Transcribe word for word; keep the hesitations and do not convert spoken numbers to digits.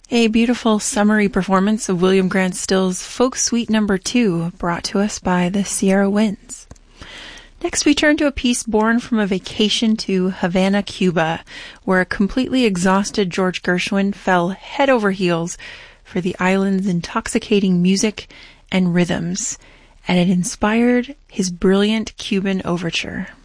A beautiful summery performance of William Grant Still's Folk Suite Number Two, brought to us by the Sierra Winds. Next, we turn to a piece born from a vacation to Havana, Cuba, where a completely exhausted George Gershwin fell head over heels for the island's intoxicating music and rhythms, and it inspired his brilliant Cuban overture.